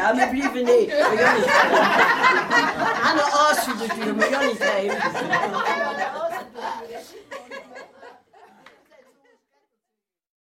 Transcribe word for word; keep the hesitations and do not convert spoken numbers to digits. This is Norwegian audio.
Ja, men blijven nee. Aan de as de duur, maar Jannie geven.